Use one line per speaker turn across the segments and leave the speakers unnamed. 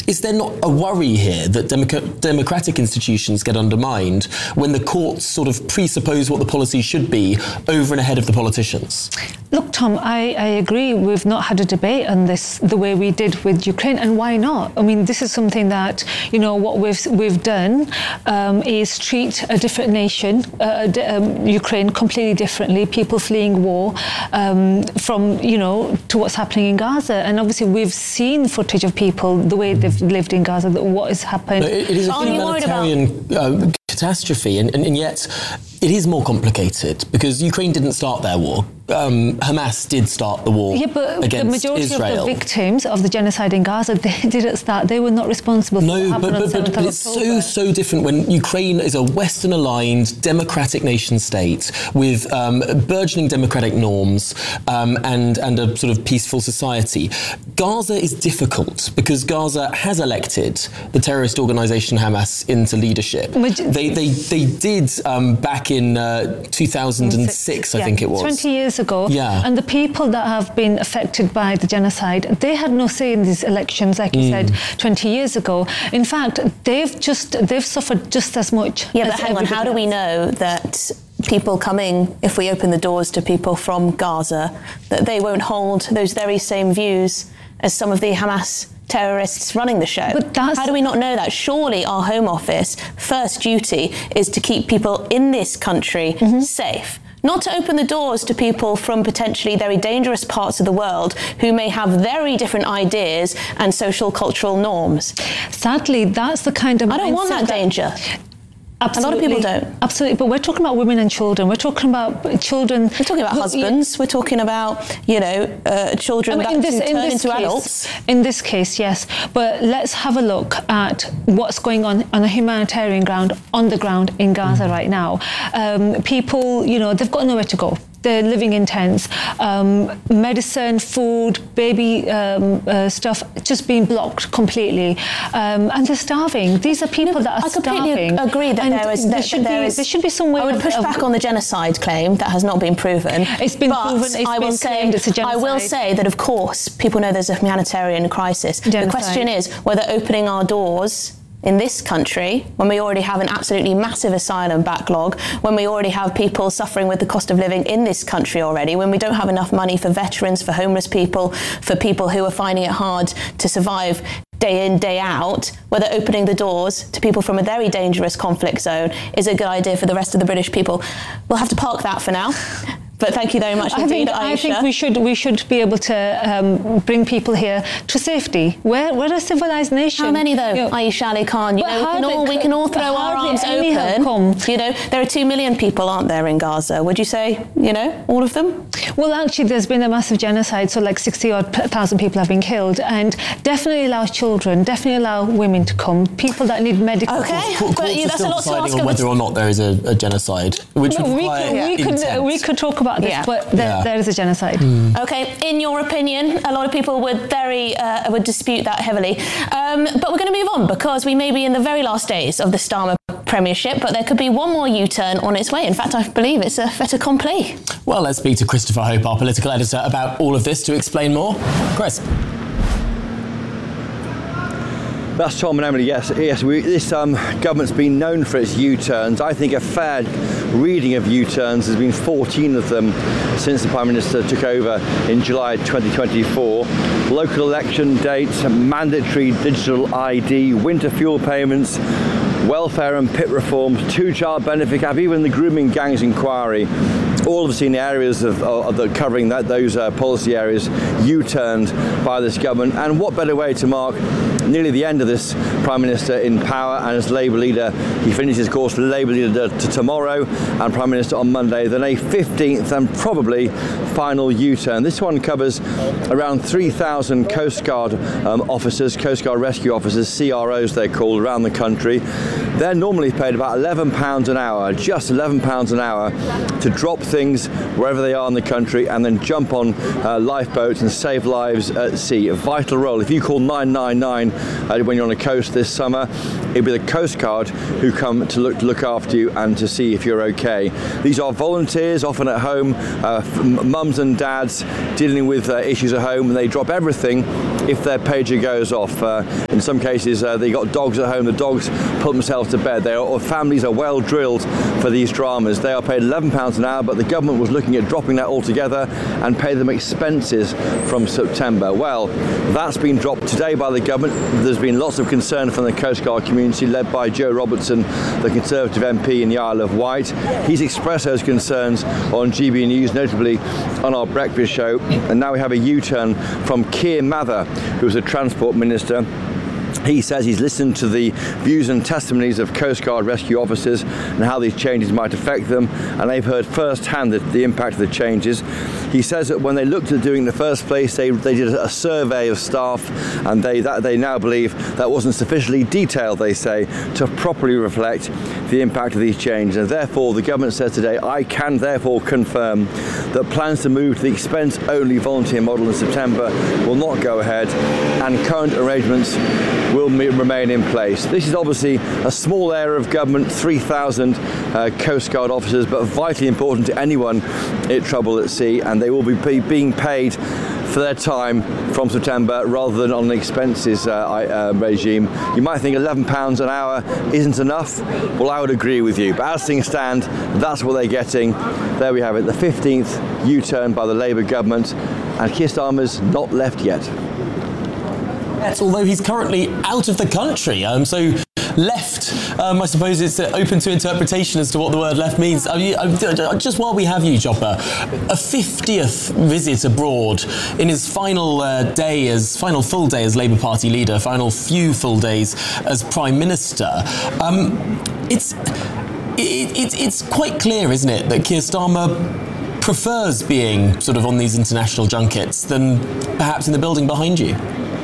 is there not a worry here that democratic institutions get undermined when the courts sort of presuppose what the policy should be over and ahead of the politicians?
Look, Tom, I agree. We've not had a debate on this the way we did with Ukraine, and why not? I mean, this is something that, what we've done is treat a different nation, Ukraine, completely differently. People fleeing war from, to what's happening in Gaza, and obviously we've seen footage of people the way they've lived in Gaza, what has happened.
It is a humanitarian catastrophe, and yet it is more complicated because Ukraine didn't start their war. Hamas did start the war against Israel. The majority of the
victims of the genocide in Gaza, they didn't start. They were not responsible for what happened on 7th of October.
It's so different when Ukraine is a Western-aligned democratic nation-state with burgeoning democratic norms and a sort of peaceful society. Gaza is difficult because Gaza has elected the terrorist organisation Hamas into leadership. They did back in 2006, I think it was.
20 years ago. Yeah. And the people that have been affected by the genocide, they had no say in these elections, like you said, 20 years ago. In fact, they've suffered just as much.
Yeah, but hang on, how do we know that people coming, if we open the doors to people from Gaza, that they won't hold those very same views as some of the Hamas terrorists running the show?
But
how do we not know that? Surely our Home Office first duty is to keep people in this country safe, not to open the doors to people from potentially very dangerous parts of the world who may have very different ideas and social cultural norms.
Sadly, that's the kind of
I don't want that danger.
Absolutely.
A lot of people don't.
Absolutely, but we're talking about women and children. We're talking about children.
We're talking about husbands. We're talking about, children that turn into adults.
In this case, yes. But let's have a look at what's going on a humanitarian ground, on the ground in Gaza right now. People, they've got nowhere to go. They're living in tents. Medicine, food, baby stuff just being blocked completely. And they're starving. These are people that are starving.
I completely agree that
there should be some way.
I would push back on the genocide claim that has not been proven.
It's been proven. It's been claimed it's a genocide.
I will say that, of course, people know there's a humanitarian crisis. Genocide. The question is whether opening our doors in this country, when we already have an absolutely massive asylum backlog, when we already have people suffering with the cost of living in this country already, when we don't have enough money for veterans, for homeless people, for people who are finding it hard to survive day in, day out, whether opening the doors to people from a very dangerous conflict zone is a good idea for the rest of the British people. We'll have to park that for now. But thank you very much indeed, Aisha.
I think we should be able to bring people here to safety. We're a civilized nation.
How many though, Aisha Ali Khan? We can all throw our arms open. There are 2 million people, aren't there, in Gaza? Would you say, all of them?
Well, actually, there's been a massive genocide, so like 60,000 people have been killed, and definitely allow children, definitely allow women to come, people that need medical.
Okay,
but that's a lot to ask on whether or not there is a genocide, which would require
we could talk about this, but there is a genocide.
Okay, in your opinion, a lot of people would dispute that heavily. But we're going to move on because we may be in the very last days of the Starmer Premiership, but there could be one more U-turn on its way. In fact, I believe it's a fait accompli.
Well, let's speak to Christopher Hope, our political editor, about all of this to explain more. Chris.
That's Tom and Emily. Yes. This government's been known for its U-turns. I think a fair reading of U-turns has been 14 of them since the Prime Minister took over in July 2024. Local election dates, mandatory digital ID, winter fuel payments, welfare and PIP reforms, 2-child benefit cap, even the grooming gangs inquiry. All of us in areas of covering those policy areas U-turned by this government. And what better way to mark nearly the end of this Prime Minister in power and as Labour leader. He finishes his course Labour leader tomorrow and Prime Minister on Monday, than a 15th and probably final U-turn. This one covers around 3,000 Coast Guard officers, Coast Guard rescue officers, CROs they're called, around the country. They're normally paid about £11 an hour, just £11 an hour, to drop things wherever they are in the country and then jump on lifeboats and save lives at sea. A vital role. If you call 999 when you're on the coast this summer, it'll be the Coast Guard who come to look after you and to see if you're okay. These are volunteers, often at home, mums and dads dealing with issues at home, and they drop everything if their pager goes off. In some cases, they got dogs at home. The dogs put themselves to bed. Families are well drilled for these dramas. They are paid £11 an hour, but the government was looking at dropping that altogether and pay them expenses from September. Well, that's been dropped today by the government. There's been lots of concern from the Coast Guard community, led by Joe Robertson, the Conservative MP in the Isle of Wight. He's expressed those concerns on GB News, notably on our breakfast show. And now we have a U-turn from Keir Mather, who's a Transport Minister. He says he's listened to the views and testimonies of Coast Guard rescue officers and how these changes might affect them, and they've heard firsthand the impact of the changes. He says that when they looked at doing it in the first place, they did a survey of staff, and they now believe that wasn't sufficiently detailed, they say, to properly reflect the impact of these changes. And therefore, the government says today, I can therefore confirm that plans to move to the expense-only volunteer model in September will not go ahead, and current arrangements will remain in place. This is obviously a small area of government, 3,000 Coast Guard officers, but vitally important to anyone in trouble at sea, and they will be being paid for their time from September rather than on an expenses regime. You might think £11 an hour isn't enough. Well, I would agree with you, but as things stand, that's what they're getting. There we have it, the 15th U-turn by the Labour government, and Keir Starmer's not left yet.
Yes, although he's currently out of the country. So left, I suppose it's open to interpretation as to what the word left means. Just while we have you, Joppa, a 50th visit abroad in his final full day as Labour Party leader, final few full days as Prime Minister. It's quite clear, isn't it, that Keir Starmer prefers being sort of on these international junkets than perhaps in the building behind you?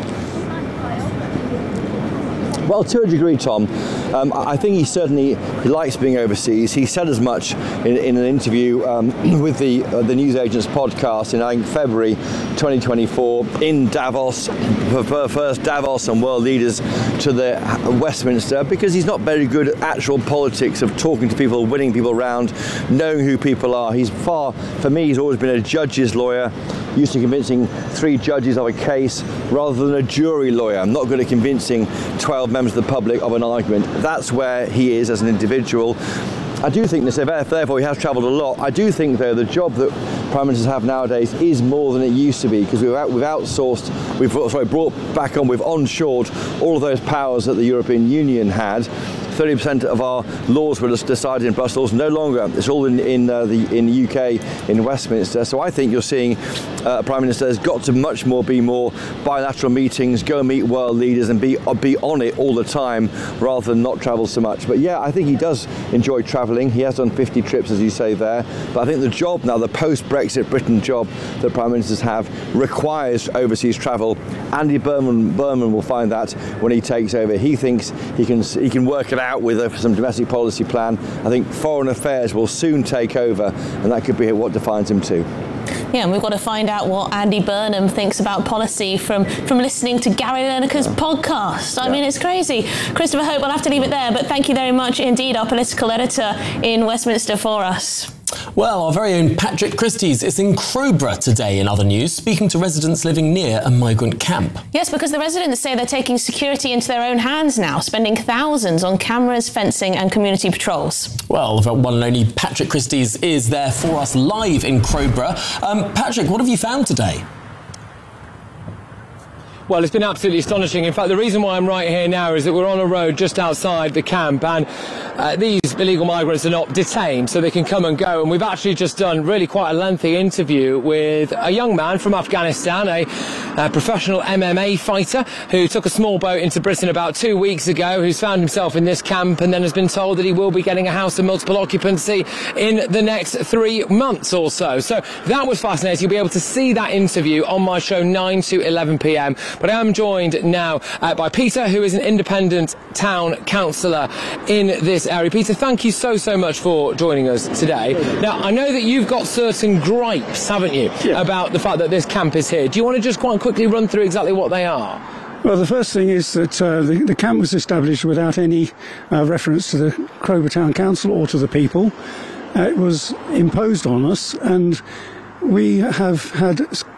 Well, to a degree, Tom. I think he likes being overseas. He said as much in an interview with the Newsagents podcast in, I think, February 2024 in Davos, first Davos and world leaders to the Westminster, because he's not very good at actual politics of talking to people, winning people around, knowing who people are. For me, he's always been a judge's lawyer, used to convincing 3 judges of a case rather than a jury lawyer. I'm not good at convincing 12 members of the public of an argument. That's where he is as an individual. I do think therefore he has travelled a lot. I do think, though, the job that Prime Ministers have nowadays is more than it used to be, because we've brought back on, we've onshored all of those powers that the European Union had. 30% of our laws were just decided in Brussels. No longer. It's all in the UK, in Westminster. So I think you're seeing Prime Minister has got to be more bilateral meetings, go and meet world leaders and be on it all the time rather than not travel so much. But yeah, I think he does enjoy travelling. He has done 50 trips, as you say there. But I think the job now, the post-Brexit Britain job that Prime Ministers have, requires overseas travel. Andy Burnham will find that when he takes over. He thinks he can work it out with some domestic policy plan. I think foreign affairs will soon take over, and that could be what defines him too.
Yeah, and we've got to find out what Andy Burnham thinks about policy from listening to Gary Lineker's podcast. I mean, it's crazy. Christopher Hope, we'll have to leave it there, but thank you very much indeed, our political editor in Westminster, for us.
Well, our very own Patrick Christys is in Crowborough today in other news, speaking to residents living near a migrant camp.
Yes, because the residents say they're taking security into their own hands now, spending thousands on cameras, fencing and community patrols.
Well, the one and only Patrick Christys is there for us live in Crowborough. Patrick, what have you found today?
Well, it's been absolutely astonishing. In fact, the reason why I'm right here now is that we're on a road just outside the camp, and these illegal migrants are not detained, so they can come and go. And we've actually just done really quite a lengthy interview with a young man from Afghanistan, a professional MMA fighter who took a small boat into Britain about 2 weeks ago, who's found himself in this camp and then has been told that he will be getting a house of multiple occupancy in the next 3 months or so. So that was fascinating. You'll be able to see that interview on my show 9 to 11 p.m. But I am joined now by Peter, who is an independent town councillor in this area. Peter, thank you so much for joining us today. Now, I know that you've got certain gripes, haven't you, about the fact that this camp is here. Do you want to just quite quickly run through exactly what they are?
Well, the first thing is that the camp was established without any reference to the Crowborough Town Council or to the people. It was imposed on us, and we have had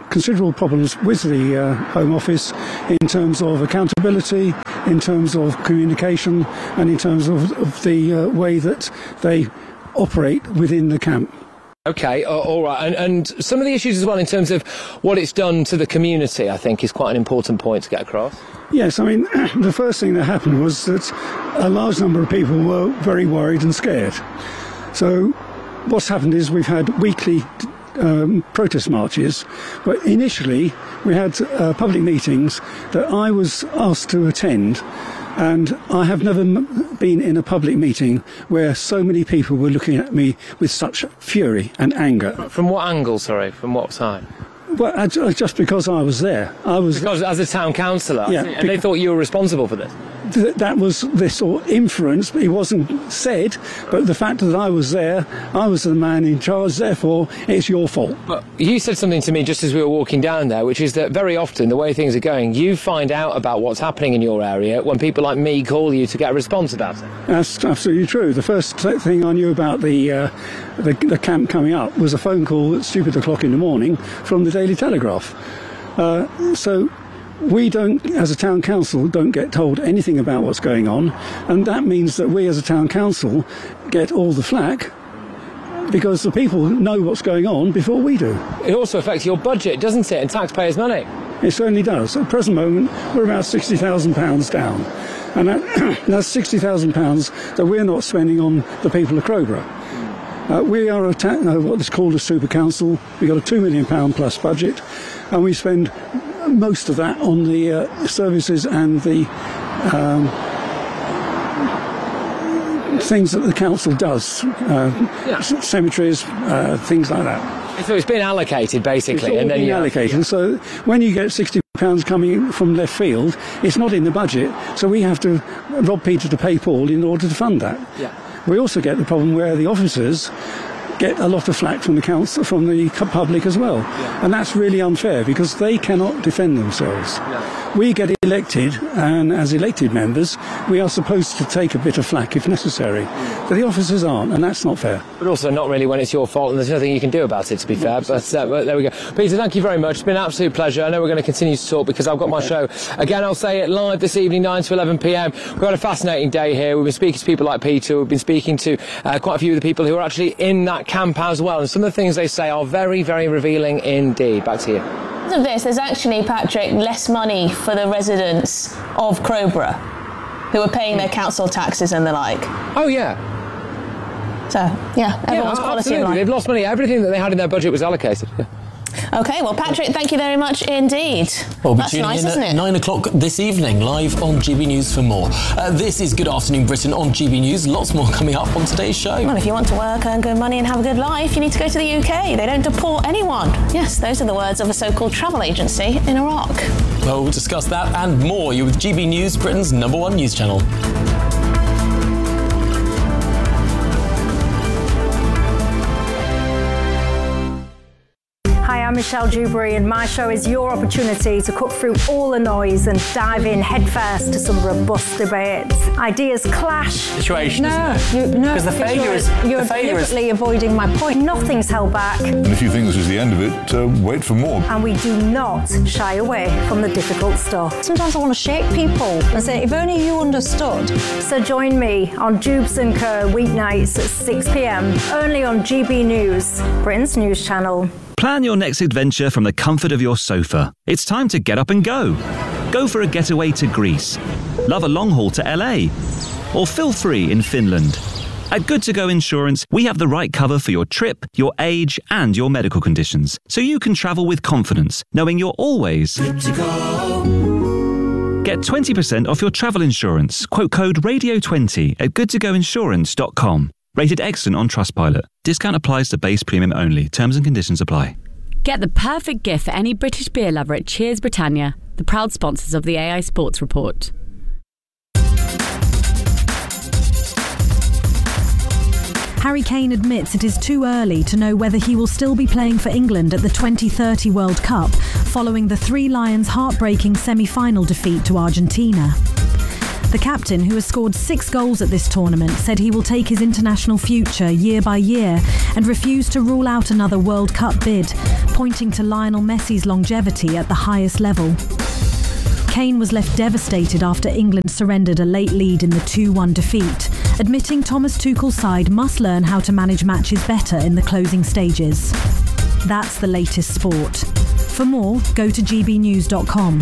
considerable problems with the Home Office in terms of accountability, in terms of communication, and in terms of the way that they operate within the camp.
OK, all right. And some of the issues as well in terms of what it's done to the community, I think, is quite an important point to get across.
Yes, I mean, the first thing that happened was that a large number of people were very worried and scared. So what's happened is we've had weekly protest marches, but initially we had public meetings that I was asked to attend, and I have never been in a public meeting where so many people were looking at me with such fury and anger.
From what angle, sorry? From what side?
Well, just because I was there.
Because as a town councillor, yeah, and they thought you were responsible for this?
That was this sort of inference. It wasn't said, but the fact that I was there, I was the man in charge, therefore it's your fault.
But you said something to me just as we were walking down there, which is that very often the way things are going, you find out about what's happening in your area when people like me call you to get a response about it.
That's absolutely true. The first thing I knew about the camp coming up was a phone call at stupid o'clock in the morning from the Daily Telegraph. So we don't, as a town council, don't get told anything about what's going on, and that means that we as a town council get all the flack because the people know what's going on before we do.
It also affects your budget, doesn't it, and taxpayers' money?
It certainly does. At the present moment, we're about £60,000 down, and that's £60,000 that we're not spending on the people of Crowborough. We are what is called a super council. We've got a £2 million plus budget, and we spend most of that on the services and the things that the council does, cemeteries, things like that.
So it's been allocated, basically.
It's all been allocated. So when you get £60 coming from left field, it's not in the budget, so we have to rob Peter to pay Paul in order to fund that.
Yeah.
We also get the problem where the officers get a lot of flack from the council, from the public as well. Yeah. And that's really unfair because they cannot defend themselves. Yeah. We get elected, and as elected members, we are supposed to take a bit of flack if necessary. But the officers aren't, and that's not fair.
But also not really when it's your fault and there's nothing you can do about it, to be fair. But there we go. Peter, thank you very much. It's been an absolute pleasure. I know we're going to continue to talk because I've got my show. Again, I'll say it live this evening, 9 to 11 p.m. We've got a fascinating day here. We've been speaking to people like Peter. We've been speaking to quite a few of the people who are actually in that camp as well. And some of the things they say are very, very revealing indeed. Back to you.
Because of this, there's actually, Patrick, less money for the residents of Crowborough who are paying their council taxes and the like.
Oh, yeah.
So, yeah, everyone's quality of life.
They've lost money. Everything that they had in their budget was allocated. Yeah.
OK, well, Patrick, thank you very much indeed.
Well,
that's nice, isn't it?
9 o'clock this evening, live on GB News for more. This is Good Afternoon Britain on GB News. Lots more coming up on today's show.
Well, if you want to work, earn good money and have a good life, you need to go to the UK. They don't deport anyone. Yes, those are the words of a so-called travel agency in Iraq.
Well, we'll discuss that and more. You're with GB News, Britain's #1 news channel.
Hi, I'm Michelle Dewberry, and my show is your opportunity to cut through all the noise and dive in headfirst to some robust debates. Ideas clash.
Situation,
no,
because the failure is
you're deliberately avoiding my point. Nothing's held back.
And if you think this is the end of it, wait for more.
And we do not shy away from the difficult stuff.
Sometimes I want to shake people and say, if only you understood.
So join me on Jubes & Co. weeknights at 6 p.m. only on GB News, Britain's news channel.
Plan your next adventure from the comfort of your sofa. It's time to get up and go. Go for a getaway to Greece. Love a long haul to LA. Or feel free in Finland. At Good To Go Insurance, we have the right cover for your trip, your age, and your medical conditions, so you can travel with confidence, knowing you're always good to go. Get 20% off your travel insurance. Quote code RADIO20 at goodtogoinsurance.com. Rated excellent on Trustpilot. Discount applies to base premium only. Terms and conditions apply.
Get the perfect gift for any British beer lover at Cheers Britannia, the proud sponsors of the AI Sports Report.
Harry Kane admits it is too early to know whether he will still be playing for England at the 2030 World Cup, following the Three Lions' heartbreaking semi-final defeat to Argentina. The captain, who has scored 6 goals at this tournament, said he will take his international future year by year and refused to rule out another World Cup bid, pointing to Lionel Messi's longevity at the highest level. Kane was left devastated after England surrendered a late lead in the 2-1 defeat, admitting Thomas Tuchel's side must learn how to manage matches better in the closing stages. That's the latest sport. For more, go to gbnews.com.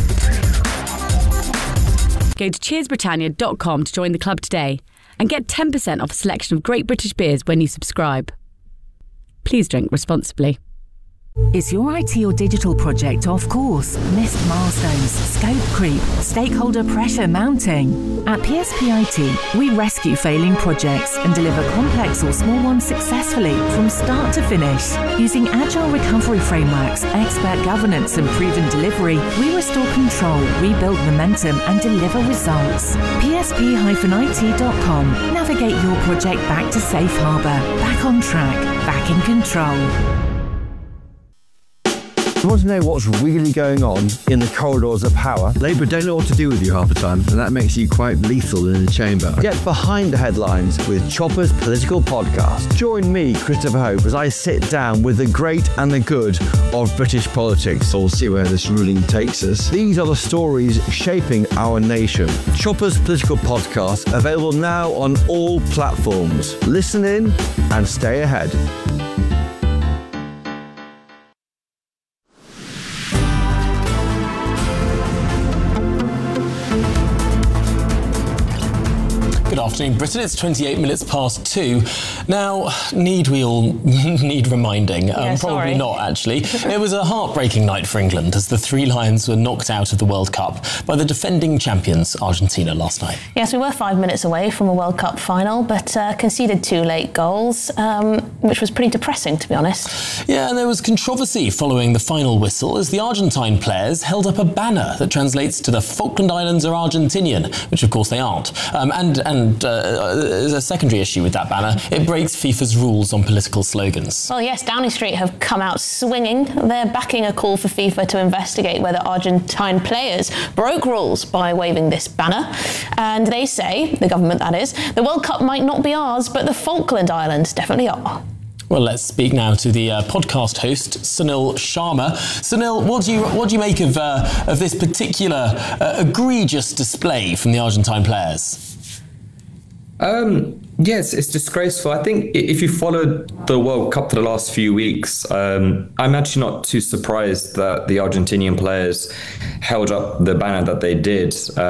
Go to cheersbritannia.com to join the club today and get 10% off a selection of great British beers when you subscribe. Please drink responsibly.
Is your IT or digital project off course? Missed milestones, scope creep, stakeholder pressure mounting? At PSP IT, we rescue failing projects and deliver complex or small ones successfully from start to finish. Using agile recovery frameworks, expert governance and proven delivery, we restore control, rebuild momentum and deliver results. PSP-IT.com. Navigate your project back to safe harbour, back on track, back in control.
You want to know what's really going on in the corridors of power? Labour don't know what to do with you half the time, and that makes you quite lethal in the chamber. Get behind the headlines with Chopper's Political Podcast. Join me, Christopher Hope, as I sit down with the great and the good of British politics. We'll see where this ruling takes us. These are the stories shaping our nation. Chopper's Political Podcast, available now on all platforms. Listen in and stay ahead.
Good afternoon, Britain. It's 28 minutes past 2. Now, need we all need reminding? Probably not, actually. It was a heartbreaking night for England as the Three Lions were knocked out of the World Cup by the defending champions, Argentina, last night.
Yes, we were 5 minutes away from a World Cup final, but conceded 2 late goals, which was pretty depressing, to be honest.
Yeah, and there was controversy following the final whistle as the Argentine players held up a banner that translates to the Falkland Islands are Argentinian, which of course they aren't. And there's a secondary issue with that banner. It breaks FIFA's rules on political slogans.
Well, yes, Downing Street have come out swinging. They're backing a call for FIFA to investigate whether Argentine players broke rules by waving this banner. And they say, the government that is, the World Cup might not be ours, but the Falkland Islands definitely are.
Well, let's speak now to the podcast host, Sunil Sharma. Sunil, what do you make of this particular egregious display from the Argentine players?
Yes, it's disgraceful. I think if you followed the World Cup for the last few weeks, I'm actually not too surprised that the Argentinian players held up the banner that they did.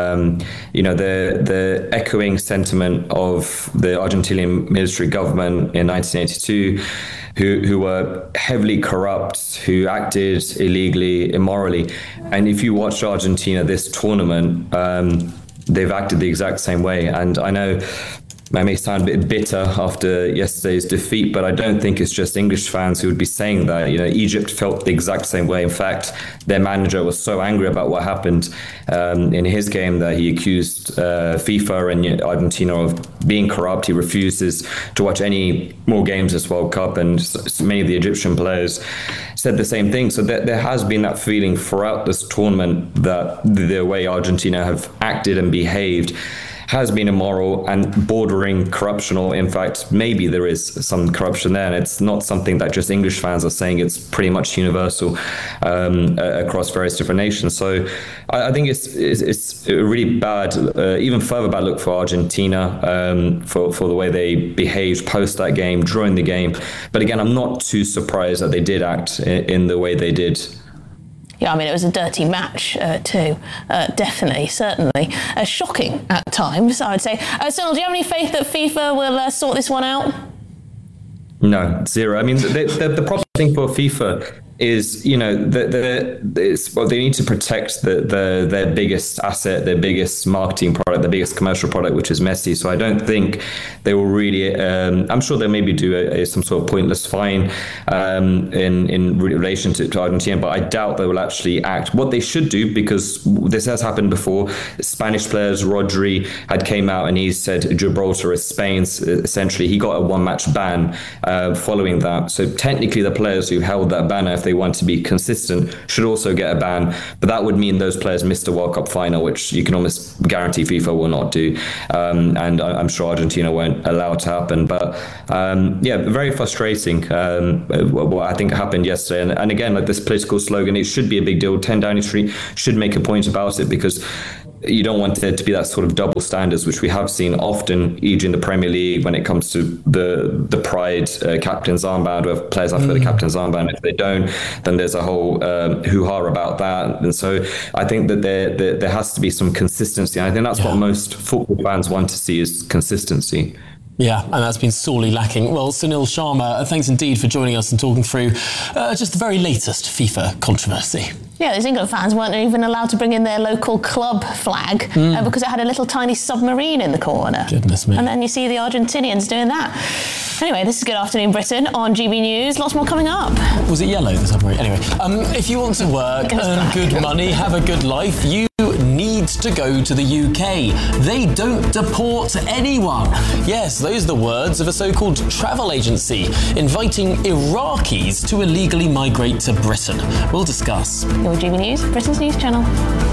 The echoing sentiment of the Argentinian military government in 1982, who were heavily corrupt, who acted illegally, immorally. And if you watch Argentina this tournament, they've acted the exact same way. And I know I may sound a bit bitter after yesterday's defeat, but I don't think it's just English fans who would be saying that. Egypt felt the exact same way. In fact, their manager was so angry about what happened in his game that he accused FIFA and Argentina of being corrupt. He refuses to watch any more games this World Cup, and many of the Egyptian players said the same thing. So there has been that feeling throughout this tournament that the way Argentina have acted and behaved has been immoral and bordering corruptional. In fact, maybe there is some corruption there, and it's not something that just English fans are saying. It's pretty much universal across various different nations. So I think it's a really bad, even further bad look for Argentina for the way they behaved post that game, during the game. But again, I'm not too surprised that they did act in the way they did.
Yeah, I mean, it was a dirty match too. Definitely, certainly. Shocking at times, I would say. Sunil, do you have any faith that FIFA will sort this one out?
No, zero. I mean, the problem thing for FIFA is, they need to protect their biggest asset, their biggest marketing product, their biggest commercial product, which is Messi. So I don't think they will really. I'm sure they'll maybe do some sort of pointless fine in relation to Argentina, but I doubt they will actually act. What they should do, because this has happened before, Spanish players, Rodri had came out and he said Gibraltar is Spain's. Essentially, he got a one-match ban following that. So technically, the players who held that banner, if they they want to be consistent, should also get a ban. But that would mean those players missed a World Cup final, which you can almost guarantee FIFA will not do. And I'm sure Argentina won't allow it to happen. But very frustrating what I think happened yesterday. And again, like this political slogan, it should be a big deal. 10 Downing Street should make a point about it, because you don't want there to be that sort of double standards, which we have seen often, e.g. in the Premier League, when it comes to the Pride captain's armband, where players have to wear the captain's armband. If they don't, then there's a whole hoo-ha about that. And so I think that there has to be some consistency. And I think that's what most football fans want to see, is consistency.
Yeah, and that's been sorely lacking. Well, Sunil Sharma, thanks indeed for joining us and talking through just the very latest FIFA controversy.
Yeah, those England fans weren't even allowed to bring in their local club flag because it had a little tiny submarine in the corner.
Goodness me.
And then you see the Argentinians doing that. Anyway, this is Good Afternoon Britain on GB News. Lots more coming up.
Was it yellow, the submarine? Anyway, if you want to work, earn good money, have a good life, you need to go to the UK. They don't deport anyone. Yes, those are the words of a so-called travel agency inviting Iraqis to illegally migrate to Britain. We'll discuss.
Your GB News, Britain's news channel.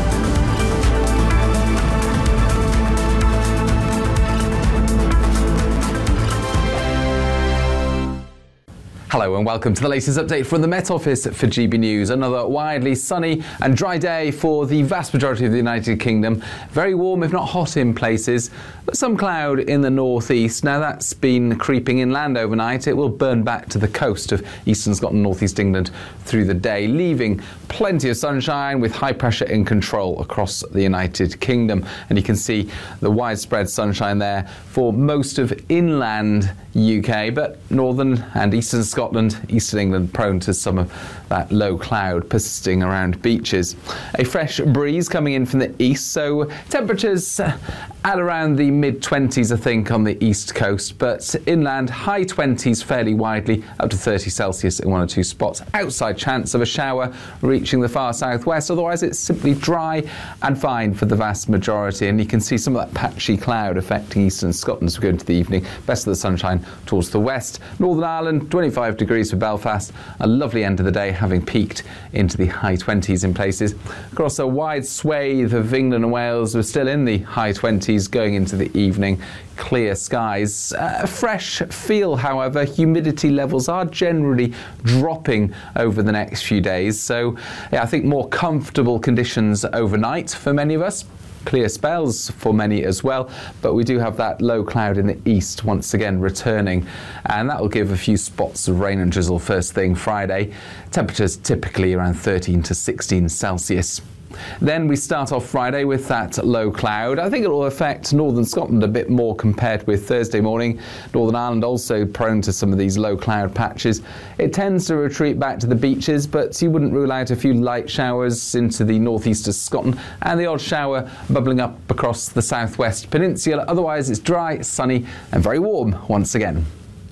Hello and welcome to the latest update from the Met Office for GB News. Another widely sunny and dry day for the vast majority of the United Kingdom. Very warm, if not hot in places, but some cloud in the northeast. Now that's been creeping inland overnight. It will burn back to the coast of eastern Scotland, northeast England through the day, leaving plenty of sunshine with high pressure in control across the United Kingdom. And you can see the widespread sunshine there for most of inland UK, but northern and eastern Scotland, eastern England prone to some of that low cloud persisting around beaches. A fresh breeze coming in from the east, so temperatures at around the mid-20s, I think, on the east coast, but inland high 20s fairly widely, up to 30 Celsius in one or two spots. Outside chance of a shower reaching the far southwest, otherwise it's simply dry and fine for the vast majority, and you can see some of that patchy cloud affecting eastern Scotland as we go into the evening. Best of the sunshine towards the west. Northern Ireland, 25 degrees for Belfast, a lovely end of the day, having peaked into the high 20s in places. Across a wide swathe of England and Wales, we're still in the high 20s going into the evening. Clear skies. A fresh feel, however. Humidity levels are generally dropping over the next few days, so I think more comfortable conditions overnight for many of us. Clear spells for many as well, but we do have that low cloud in the east once again returning, and that will give a few spots of rain and drizzle first thing Friday. Temperatures typically around 13 to 16 Celsius. Then we start off Friday with that low cloud. I think it will affect northern Scotland a bit more compared with Thursday morning. Northern Ireland also prone to some of these low cloud patches. It tends to retreat back to the beaches, but you wouldn't rule out a few light showers into the northeast of Scotland and the odd shower bubbling up across the southwest peninsula. Otherwise it's dry, sunny and very warm once again.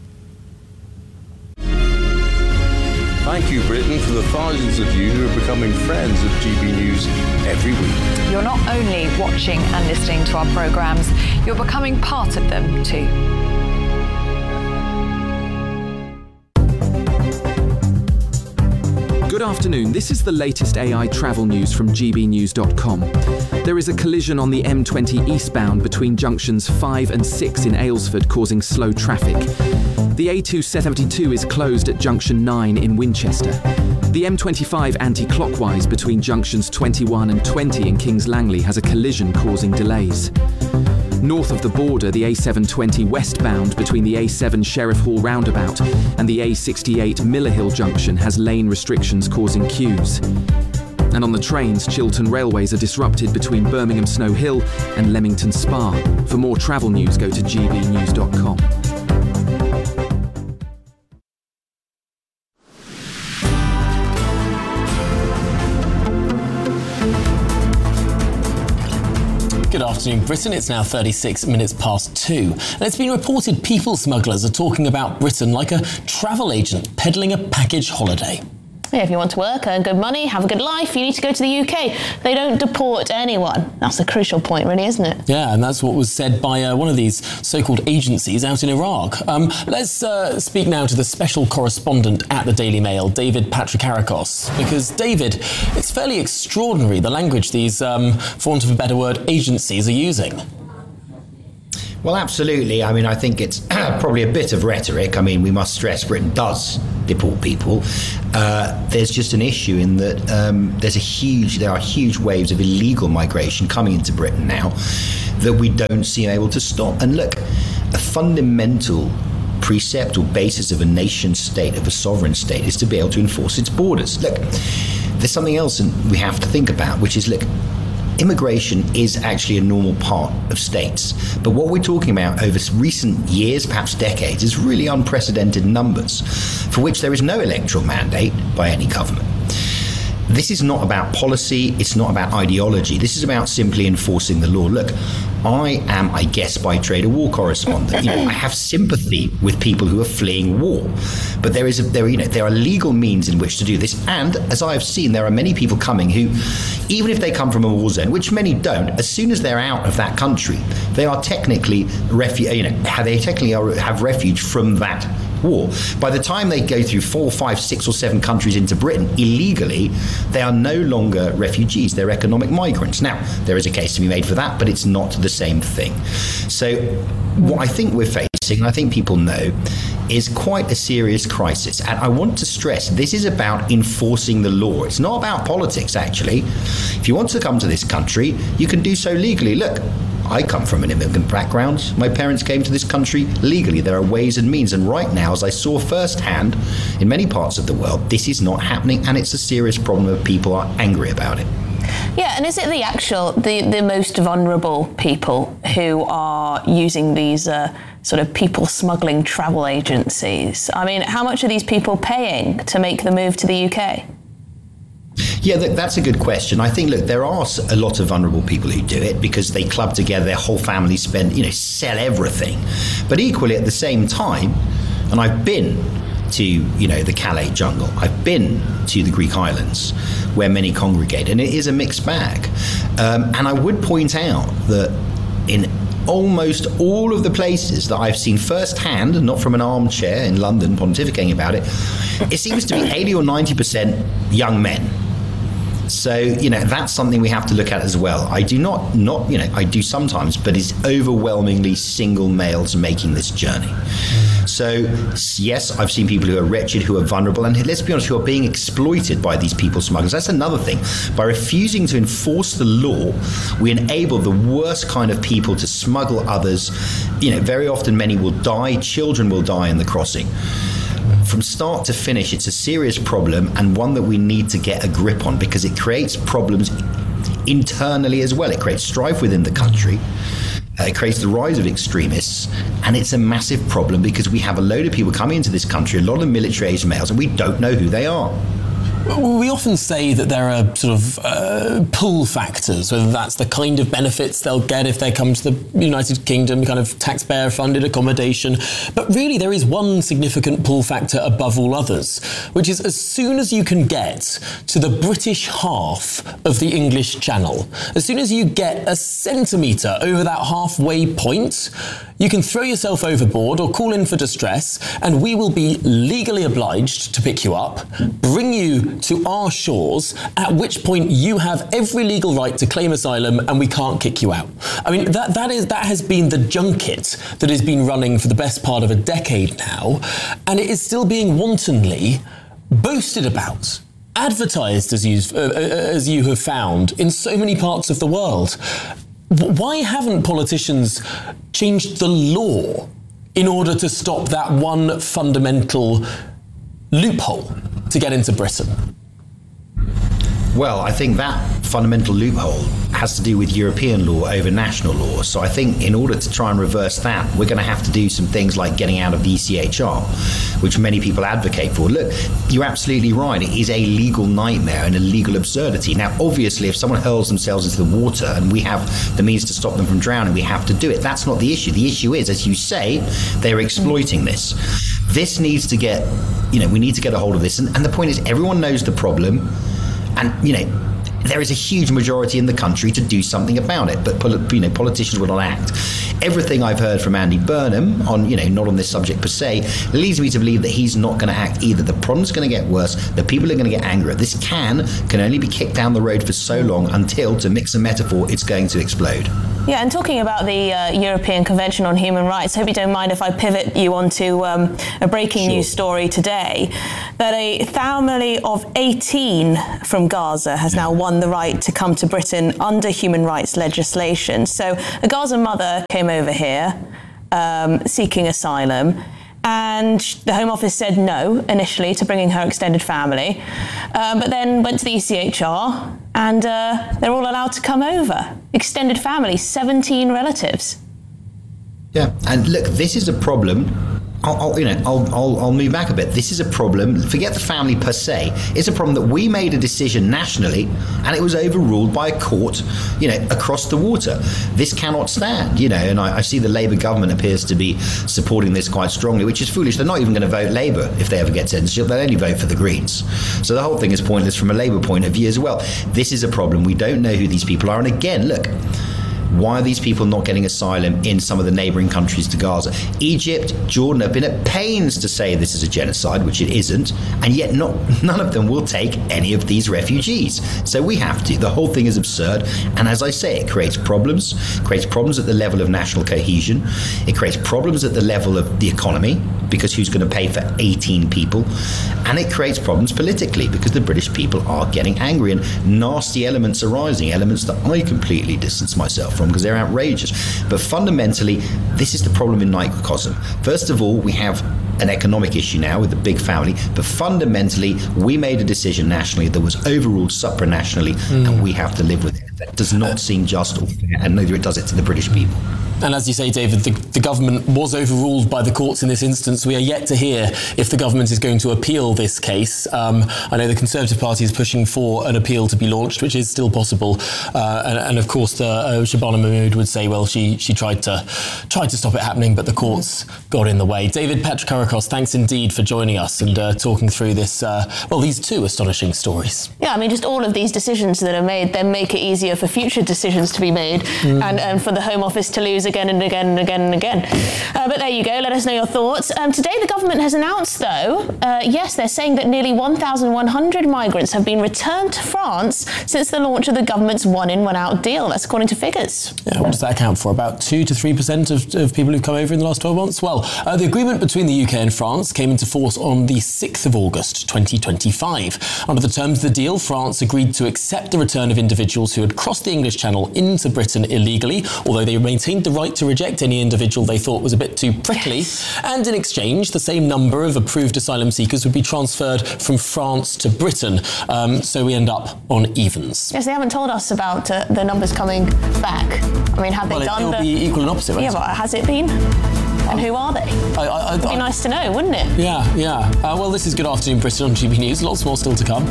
Thank you, Britain, for the thousands of you who are becoming friends of GB News every week.
You're not only watching and listening to our programmes, you're becoming part of them too.
Good afternoon, this is the latest AI travel news from gbnews.com. There is a collision on the M20 eastbound between junctions 5 and 6 in Aylesford, causing slow traffic. The A272 is closed at junction 9 in Winchester. The M25 anti-clockwise between junctions 21 and 20 in Kings Langley has a collision causing delays. North of the border, the A720 westbound between the A7 Sheriff Hall roundabout and the A68 Miller Hill junction has lane restrictions causing queues. And on the trains, Chiltern Railways are disrupted between Birmingham Snow Hill and Leamington Spa. For more travel news, go to gbnews.com.
Good afternoon, Britain. It's now 36 minutes past 2. And it's been reported people smugglers are talking about Britain like a travel agent peddling a package holiday.
if you want to work, earn good money, have a good life, you need to go to the UK. They don't deport anyone. That's a crucial point, really, isn't it?
Yeah, and that's what was said by one of these so-called agencies out in Iraq. Let's speak now to the special correspondent at the Daily Mail, David Patrikarakos, because, David, it's fairly extraordinary the language these, for want of a better word, agencies are using.
Well, absolutely. I mean, I think it's probably a bit of rhetoric. I mean, we must stress Britain does deport people. There's just an issue in that there are huge waves of illegal migration coming into Britain now that we don't seem able to stop. And look, a fundamental precept or basis of a nation state, of a sovereign state, is to be able to enforce its borders. Look, there's something else we have to think about, which is, look, immigration is actually a normal part of states. But what we're talking about over recent years, perhaps decades, is really unprecedented numbers, for which there is no electoral mandate by any government. This is not about policy, it's not about ideology, this is about simply enforcing the law. Look, I am, I guess, by trade a war correspondent. I have sympathy with people who are fleeing war, but there are legal means in which to do this. And as I've seen, there are many people coming who, even if they come from a war zone, which many don't, as soon as they're out of that country, they are technically have refuge from that war. By the time they go through 4, 5, 6 or 7 countries into Britain illegally, they are no longer refugees, they're economic migrants. Now, there is a case to be made for that, but it's not the same thing. So what I think we're facing, and I think people know, is quite a serious crisis. And I want to stress, this is about enforcing the law. It's not about politics, actually. If you want to come to this country, you can do so legally. Look, I come from an immigrant background. My parents came to this country legally. There are ways and means. And right now, as I saw firsthand in many parts of the world, this is not happening. And it's a serious problem that people are angry about it.
Yeah, and is it the most vulnerable people who are using these sort of people smuggling travel agencies? I mean, how much are these people paying to make the move to the UK?
Yeah, that's a good question. I think, look, there are a lot of vulnerable people who do it because they club together, their whole family sell everything. But equally at the same time, and I've been to, the Calais jungle, I've been to the Greek islands where many congregate, and it is a mixed bag. And I would point out that in almost all of the places that I've seen firsthand, and not from an armchair in London pontificating about it, it seems to be 80 or 90% young men. So, that's something we have to look at as well. I do not, I do sometimes, but it's overwhelmingly single males making this journey. So, yes, I've seen people who are wretched, who are vulnerable, and let's be honest, who are being exploited by these people smugglers. That's another thing. By refusing to enforce the law, we enable the worst kind of people to smuggle others. Very often many will die, children will die in the crossing. From start to finish, it's a serious problem, and one that we need to get a grip on, because it creates problems internally as well. It creates strife within the country. It creates the rise of extremists, and it's a massive problem because we have a load of people coming into this country, a lot of military-aged males, and we don't know who they are.
We often say that there are sort of pull factors, whether that's the kind of benefits they'll get if they come to the United Kingdom, kind of taxpayer-funded accommodation. But really, there is one significant pull factor above all others, which is as soon as you can get to the British half of the English Channel, as soon as you get a centimetre over that halfway point, you can throw yourself overboard or call in for distress, and we will be legally obliged to pick you up, bring you to our shores, at which point you have every legal right to claim asylum and we can't kick you out. I mean, that has been the junket that has been running for the best part of a decade now, and it is still being wantonly boasted about, advertised, as you have found, in so many parts of the world. Why haven't politicians changed the law in order to stop that one fundamental loophole to get into Britain?
Well, I think that fundamental loophole has to do with European law over national law. So I think in order to try and reverse that, we're going to have to do some things like getting out of the ECHR, which many people advocate for. Look, you're absolutely right. It is a legal nightmare and a legal absurdity. Now, obviously, if someone hurls themselves into the water and we have the means to stop them from drowning, we have to do it. That's not the issue. The issue is, as you say, they're exploiting this. This needs to get, we need to get a hold of this. And the point is, everyone knows the problem. And, there is a huge majority in the country to do something about it, but politicians will not act. Everything I've heard from Andy Burnham on, not on this subject per se, leads me to believe that he's not going to act either. The problem's going to get worse. The people are going to get angrier. This can only be kicked down the road for so long until, to mix a metaphor, it's going to explode.
Yeah, and talking about the European Convention on Human Rights, I hope you don't mind if I pivot you onto a breaking news story today, that a family of 18 from Gaza has now won the right to come to Britain under human rights legislation. So a Gaza mother came over here seeking asylum, and the Home Office said no initially to bringing her extended family, but then went to the ECHR and they're all allowed to come over. Extended family, 17 relatives.
Yeah, and look, this is a problem. I'll move back a bit. This is a problem. Forget the family per se. It's a problem that we made a decision nationally, and it was overruled by a court, across the water. This cannot stand, And I see the Labour government appears to be supporting this quite strongly, which is foolish. They're not even going to vote Labour if they ever get censorship. They'll only vote for the Greens. So the whole thing is pointless from a Labour point of view as well. This is a problem. We don't know who these people are. And again, look. Why are these people not getting asylum in some of the neighbouring countries to Gaza? Egypt, Jordan have been at pains to say this is a genocide, which it isn't, and yet none of them will take any of these refugees. So we have to. The whole thing is absurd, and as I say, it creates problems at the level of national cohesion. It creates problems at the level of the economy, because who's going to pay for 18 people? And it creates problems politically, because the British people are getting angry and nasty elements are rising, elements that I completely distance myself from because they're outrageous. But fundamentally, this is the problem in microcosm. First of all, we have an economic issue now with the big family, but fundamentally, we made a decision nationally that was overruled supranationally, and we have to live with it. That does not seem just or fair, and neither it does it to the British people.
And as you say, David, the government was overruled by the courts in this instance. We are yet to hear if the government is going to appeal this case. I know the Conservative Party is pushing for an appeal to be launched, which is still possible. And of course, Shabana Mahmood would say, well, she tried to stop it happening, but the courts got in the way. David Patrikarakos, thanks indeed for joining us and talking through this. These two astonishing stories.
Yeah, just all of these decisions that are made then make it easier for future decisions to be made and for the Home Office to lose again and again and again and again. But there you go. Let us know your thoughts. Today, the government has announced, though, yes, they're saying that nearly 1,100 migrants have been returned to France since the launch of the government's one-in, one-out deal. That's according to figures.
Yeah, what does that account for? About 2 to 3% of people who've come over in the last 12 months? Well, the agreement between the UK and France came into force on the 6th of August 2025. Under the terms of the deal, France agreed to accept the return of individuals who had crossed the English Channel into Britain illegally, although they maintained the right to reject any individual they thought was a bit too prickly. Yes. And in exchange, the same number of approved asylum seekers would be transferred from France to Britain. So we end up on evens.
Yes, they haven't told us about the numbers coming back. Have they done?
It'll be equal and opposite, right?
Yeah, but has it been? And who are they? It'd be nice to know, wouldn't it?
Yeah. Well, this is Good Afternoon Britain on GB News. Lots more still to come.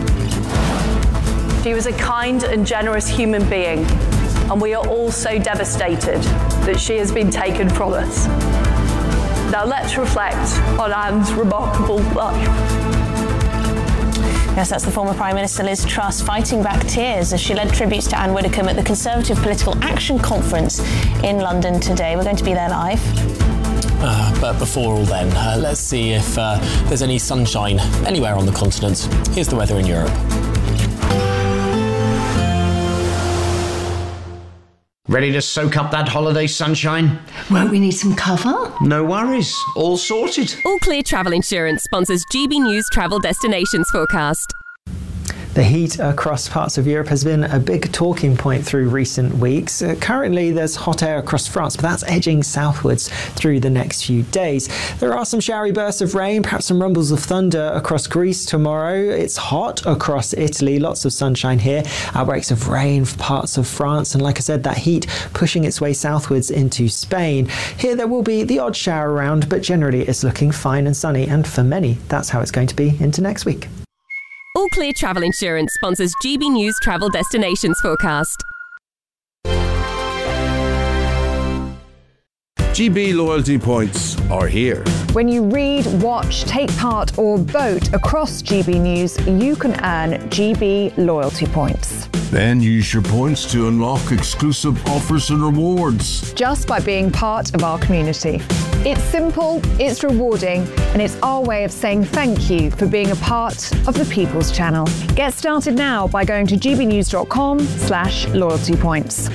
She was a kind and generous human being, and we are all so devastated that she has been taken from us. Now let's reflect on Anne's remarkable life.
Yes, that's the former Prime Minister Liz Truss fighting back tears as she led tributes to Anne Widdecombe at the Conservative Political Action Conference in London today. We're going to be there live.
But before all then, let's see if there's any sunshine anywhere on the continent. Here's the weather in Europe.
Ready to soak up that holiday sunshine?
Won't we need some cover?
No worries. All sorted.
All Clear Travel Insurance sponsors GB News Travel Destinations Forecast.
The heat across parts of Europe has been a big talking point through recent weeks. Currently, there's hot air across France, but that's edging southwards through the next few days. There are some showery bursts of rain, perhaps some rumbles of thunder across Greece tomorrow. It's hot across Italy, lots of sunshine here. Outbreaks of rain for parts of France, and like I said, that heat pushing its way southwards into Spain. Here there will be the odd shower around, but generally it's looking fine and sunny, and for many, that's how it's going to be into next week.
All Clear Travel Insurance sponsors GB News Travel Destinations Forecast.
GB loyalty points are here.
When you read, watch, take part or vote across GB News, you can earn GB loyalty points.
Then use your points to unlock exclusive offers and rewards.
Just by being part of our community. It's simple, it's rewarding, and it's our way of saying thank you for being a part of the People's Channel. Get started now by going to gbnews.com/loyalty points.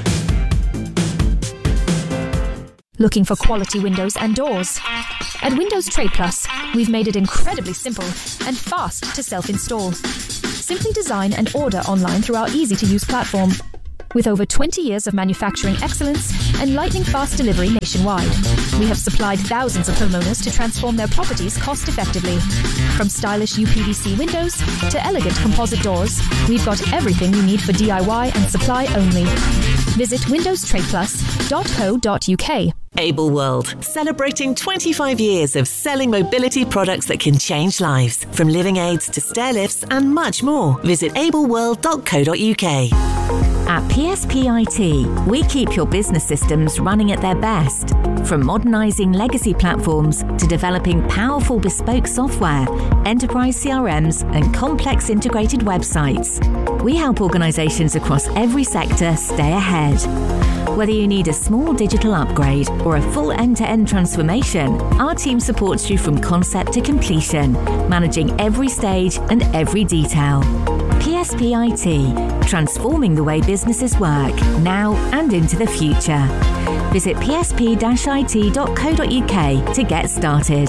Looking for quality windows and doors? At Windows Trade Plus, we've made it incredibly simple and fast to self-install. Simply design and order online through our easy-to-use platform. With over 20 years of manufacturing excellence and lightning-fast delivery nationwide, we have supplied thousands of homeowners to transform their properties cost-effectively. From stylish UPVC windows to elegant composite doors, we've got everything you need for DIY and supply only. Visit windowstradeplus.co.uk.
Able World, celebrating 25 years of selling mobility products that can change lives. From living aids to stair lifts and much more. Visit ableworld.co.uk.
At PSPIT, we keep your business systems running at their best. From modernising legacy platforms to developing powerful bespoke software, enterprise CRMs and complex integrated websites, we help organisations across every sector stay ahead. Whether you need a small digital upgrade or a full end-to-end transformation, our team supports you from concept to completion, managing every stage and every detail. PSPIT, transforming the way businesses work, now and into the future. Visit psp-it.co.uk to get started.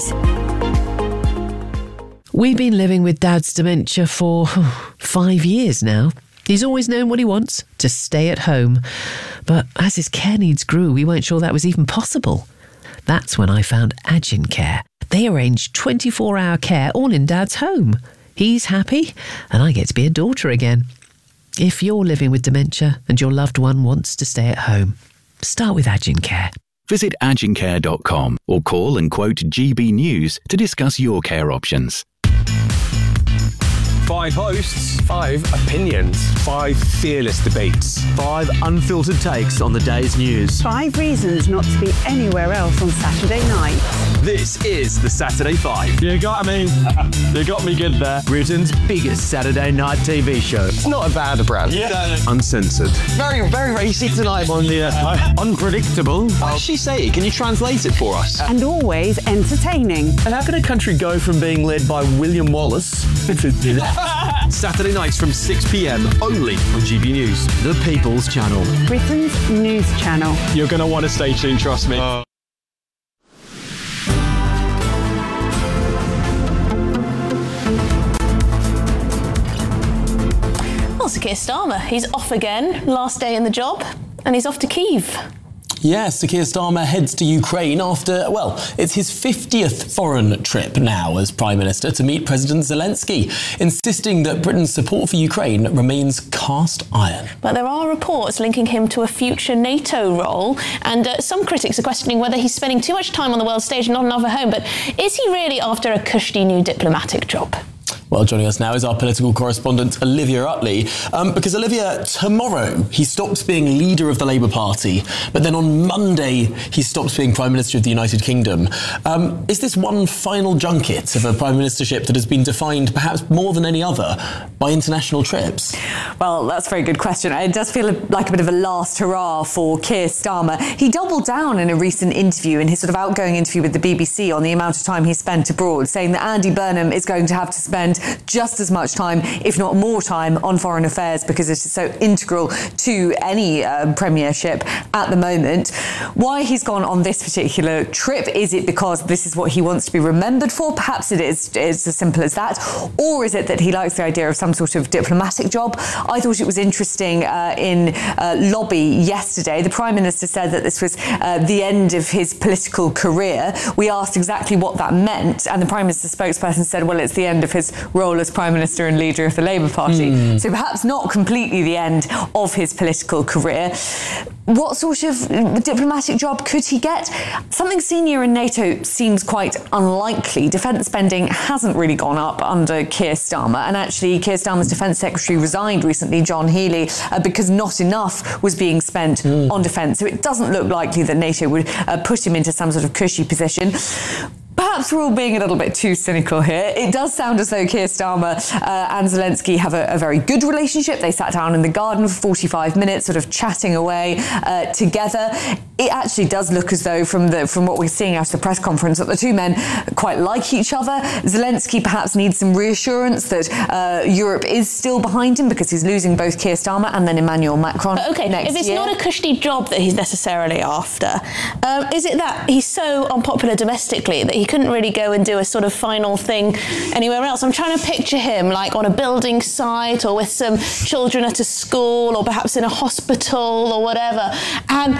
We've been living with Dad's dementia for 5 years now. He's always known what he wants, to stay at home. But as his care needs grew, we weren't sure that was even possible. That's when I found Agincare. They arrange 24-hour care all in Dad's home. He's happy, and I get to be a daughter again. If you're living with dementia and your loved one wants to stay at home, start with Agincare.
Visit agincare.com or call and quote GB News to discuss your care options.
5 hosts, 5 opinions, 5 fearless debates, 5 unfiltered takes on the day's news.
5 reasons not to be anywhere else on Saturday night.
This is the Saturday 5. You got me good there. Britain's biggest Saturday night TV show. It's not a bad brand. Yeah. Uncensored.
Very, very racy tonight.
On the unpredictable. What does she say? Can you translate it for us?
And always entertaining.
And how can a country go from being led by William Wallace to Saturday nights from 6 p.m. only on GB News, the People's Channel.
Britain's news channel.
You're going to want to stay tuned, trust me.
Well, Sir Keir Starmer, he's off again, last day in the job, and he's off to Kyiv.
Yes, Sir Keir Starmer heads to Ukraine after, well, it's his 50th foreign trip now as Prime Minister to meet President Zelensky, insisting that Britain's support for Ukraine remains cast iron.
But there are reports linking him to a future NATO role, and some critics are questioning whether he's spending too much time on the world stage and not enough at home. But is he really after a cushy new diplomatic job?
Well, joining us now is our political correspondent, Olivia Utley. Because, Olivia, tomorrow he stops being leader of the Labour Party, but then on Monday he stops being Prime Minister of the United Kingdom. Is this one final junket of a Prime Ministership that has been defined, perhaps more than any other, by international trips?
Well, that's a very good question. It does feel like a bit of a last hurrah for Keir Starmer. He doubled down in a recent interview, in his sort of outgoing interview with the BBC, on the amount of time he spent abroad, saying that Andy Burnham is going to have to spend just as much time, if not more time, on foreign affairs because it is so integral to any premiership at the moment. Why he's gone on this particular trip? Is it because this is what he wants to be remembered for? Perhaps it's as simple as that. Or is it that he likes the idea of some sort of diplomatic job? I thought it was interesting in Lobby yesterday. The Prime Minister said that this was the end of his political career. We asked exactly what that meant, and the Prime Minister's spokesperson said, well, it's the end of his role as Prime Minister and leader of the Labour Party. So perhaps not completely the end of his political career. What sort of diplomatic job could he get? Something senior in NATO seems quite unlikely. Defence spending hasn't really gone up under Keir Starmer, and actually Keir Starmer's Defence Secretary resigned recently, John Healey, because not enough was being spent on defence. So it doesn't look likely that NATO would put him into some sort of cushy position. Perhaps we're all being a little bit too cynical here. It does sound as though Keir Starmer and Zelensky have a very good relationship. They sat down in the garden for 45 minutes, sort of chatting away together. It actually does look as though, from what we're seeing after the press conference, that the two men quite like each other. Zelensky perhaps needs some reassurance that Europe is still behind him, because he's losing both Keir Starmer and then Emmanuel Macron next year.
If it's not a cushy job that he's necessarily after, is it that he's so unpopular domestically that he couldn't really go and do a sort of final thing anywhere else? I'm trying to picture him like on a building site, or with some children at a school, or perhaps in a hospital or whatever. And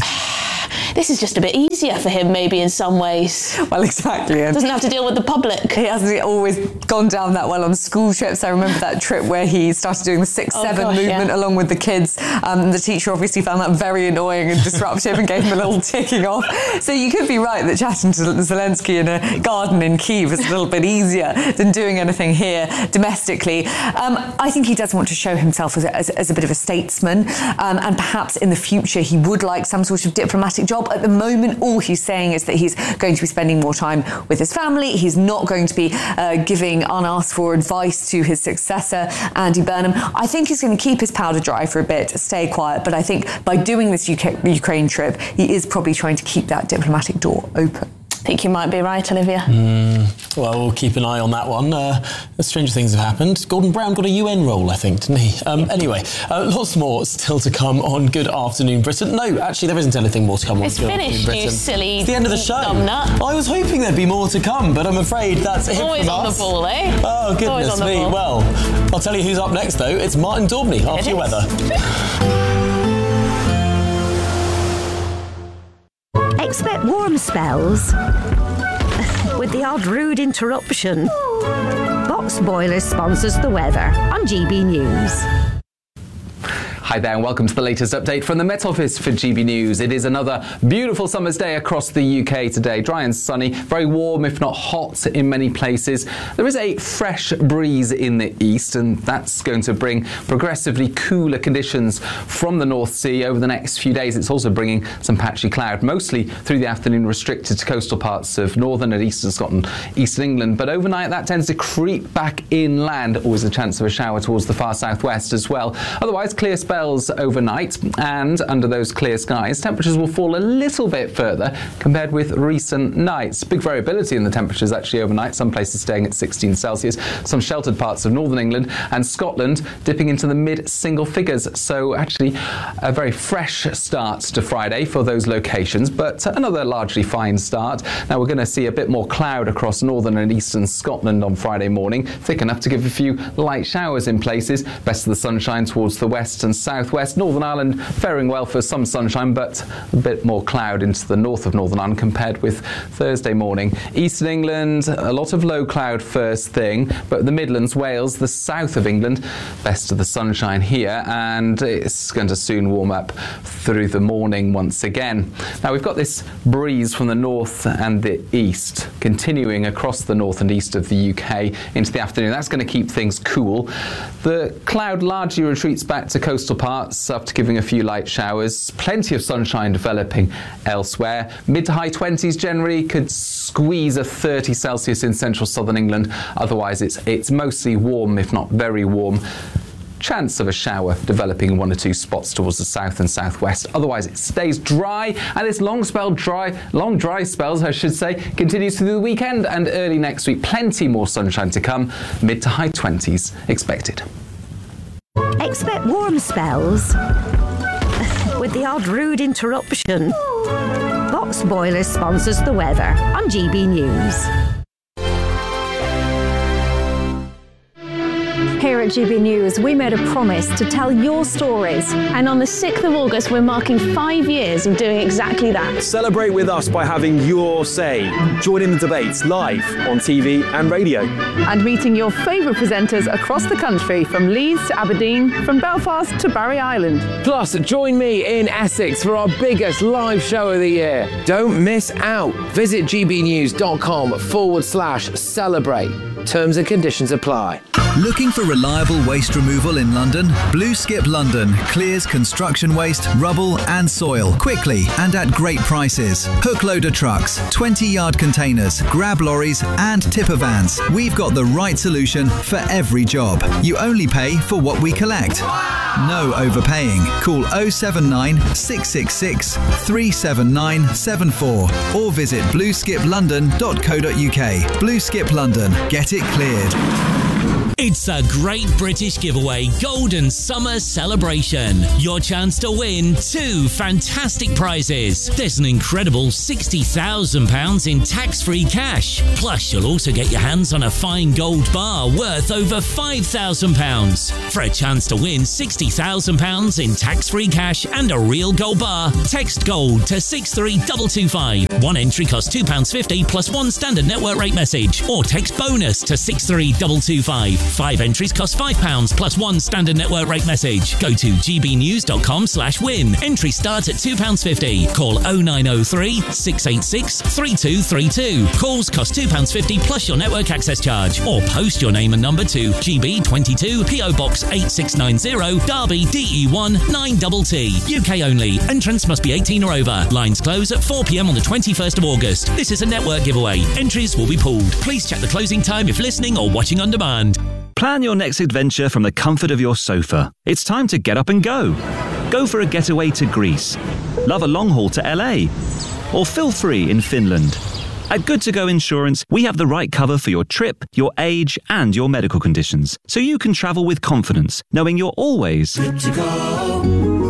this is just a bit easier for him, maybe, in some ways.
Well, exactly.
Doesn't have to deal with the public.
He hasn't always gone down that well on school trips. I remember that trip where he started doing the 6-7 movement along with the kids. The teacher obviously found that very annoying and disruptive and gave him a little ticking off. So you could be right that chatting to Zelensky in a garden in Kyiv is a little bit easier than doing anything here domestically. I think he does want to show himself as a bit of a statesman, and perhaps in the future he would like some sort of diplomatic job. At the moment, all he's saying is that he's going to be spending more time with his family. He's not going to be giving unasked for advice to his successor, Andy Burnham. I think he's going to keep his powder dry for a bit, stay quiet, but I think by doing this Ukraine trip, he is probably trying to keep that diplomatic door open.
I think you might be right, Olivia.
Well, we'll keep an eye on that one. Stranger things have happened. Gordon Brown got a UN role, I think, didn't he? Anyway, lots more still to come on Good Afternoon Britain. No, actually, there isn't anything more to come on Good Afternoon Britain.
You silly
it's the end of the show.
Numbnut.
I was hoping there'd be more to come, but I'm afraid that's it
Always
from
on
us.
the ball, eh?
Oh, goodness me. Well, I'll tell you who's up next, though. It's Martin Daubney after your weather.
Expect warm spells with the odd rude interruption. Box Boilers sponsors the weather on GB News.
Hi there and welcome to the latest update from the Met Office for GB News. It is another beautiful summer's day across the UK today. Dry and sunny, very warm if not hot in many places. There is a fresh breeze in the east, and that's going to bring progressively cooler conditions from the North Sea over the next few days. It's also bringing some patchy cloud, mostly through the afternoon restricted to coastal parts of northern and eastern Scotland, eastern England. But overnight that tends to creep back inland. Always a chance of a shower towards the far southwest as well. Otherwise, clear spells overnight, and under those clear skies, temperatures will fall a little bit further compared with recent nights. Big variability in the temperatures actually overnight, some places staying at 16 Celsius, some sheltered parts of northern England and Scotland dipping into the mid-single figures. So actually a very fresh start to Friday for those locations, but another largely fine start. Now we're going to see a bit more cloud across northern and eastern Scotland on Friday morning, thick enough to give a few light showers in places. Best of the sunshine towards the west and southwest. Northern Ireland faring well for some sunshine, but a bit more cloud into the north of Northern Ireland compared with Thursday morning. Eastern England, a lot of low cloud first thing, but the Midlands, Wales, the south of England, best of the sunshine here, and it's going to soon warm up through the morning once again. Now we've got this breeze from the north and the east continuing across the north and east of the UK into the afternoon. That's going to keep things cool. The cloud largely retreats back to coastal parts after giving a few light showers. Plenty of sunshine developing elsewhere. Mid to high 20s generally, could squeeze a 30 Celsius in central southern England. Otherwise it's mostly warm, if not very warm. Chance of a shower developing in one or two spots towards the south and southwest. Otherwise it stays dry, and this long dry spells I should say, continues through the weekend and early next week. Plenty more sunshine to come. Mid to high 20s expected.
Expect warm spells with the odd rude interruption. Box Boilers sponsors the weather on GB News.
Here at GB News, we made a promise to tell your stories.
And on the 6th of August, we're marking 5 years of doing exactly that.
Celebrate with us by having your say. Join in the debates live on TV and radio.
And meeting your favourite presenters across the country, from Leeds to Aberdeen, from Belfast to Barry Island.
Plus, join me in Essex for our biggest live show of the year. Don't miss out. Visit gbnews.com/celebrate. Terms and conditions apply.
Looking for reliable waste removal in London? Blue Skip London clears construction waste, rubble and soil quickly and at great prices. Hook loader trucks, 20-yard containers, grab lorries and tipper vans. We've got the right solution for every job. You only pay for what we collect. No overpaying. Call 079 666 37974 or visit blueskiplondon.co.uk. Blue Skip London. Get it cleared.
It's a Great British Giveaway Golden Summer Celebration. Your chance to win 2 fantastic prizes. There's an incredible £60,000 in tax-free cash. Plus, you'll also get your hands on a fine gold bar worth over £5,000. For a chance to win £60,000 in tax-free cash and a real gold bar, text GOLD to 63225. One entry costs £2.50 plus one standard network rate message. Or text BONUS to 63225. 5 entries cost £5 plus one standard network rate message. Go to gbnews.com/win. Entries start at £2.50. Call 0903 686 3232. Calls cost £2.50 plus your network access charge. Or post your name and number to GB22 PO Box 8690 Derby DE1 9TT. UK only. Entrance must be 18 or over. Lines close at 4 p.m. on the 21st of August. This is a network giveaway. Entries will be pooled. Please check the closing time if listening or watching on demand.
Plan your next adventure from the comfort of your sofa. It's time to get up and go. Go for a getaway to Greece. Love a long haul to LA. Or feel free in Finland. At Good To Go Insurance, we have the right cover for your trip, your age, and your medical conditions, so you can travel with confidence, knowing you're always good to go.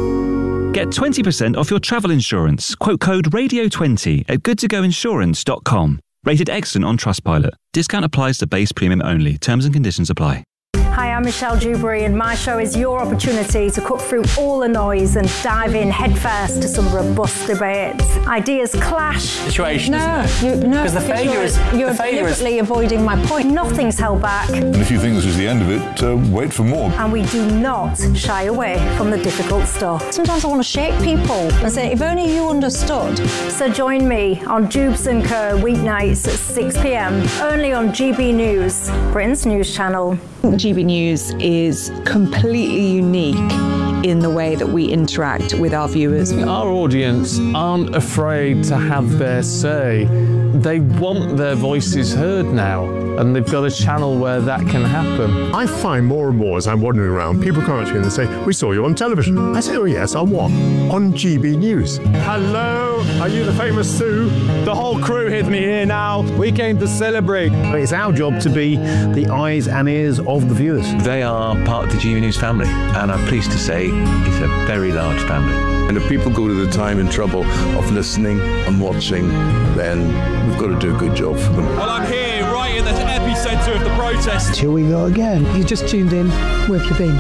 Get 20% off your travel insurance. Quote code RADIO20 at goodtogoinsurance.com. Rated excellent on Trustpilot. Discount applies to base premium only. Terms and conditions apply.
Hi, I'm Michelle Dewberry, and my show is your opportunity to cut through all the noise and dive in headfirst to some robust debates. Ideas clash.
Situation,
no,
isn't it?
Because
the failure is
you're deliberately avoiding my point. Nothing's held back.
And if you think this is the end of it, wait for more.
And we do not shy away from the difficult stuff. Sometimes I want to shake people and say, if only you understood. So join me on Jubes & Co. weeknights at 6 p.m. only on GB News, Britain's news channel.
GB News is completely unique in the way that we interact with our viewers.
Our audience aren't afraid to have their say. They want their voices heard now, and they've got a channel where that can happen.
I find more and more as I'm wandering around, people come up to me and they say, "We saw you on television." I say, "Oh yes, on what?" "On GB News."
Hello, are you the famous Sue? The whole crew hit me here now. We came to celebrate.
It's our job to be the eyes and ears of the viewers.
They are part of the GB News family, and I'm pleased to say it's a very large family.
And if people go to the time and trouble of listening and watching, then we've got to do a good job for them.
Well, I'm here right in the epicentre of the protest.
Here we go again. You just tuned in. Where have you been?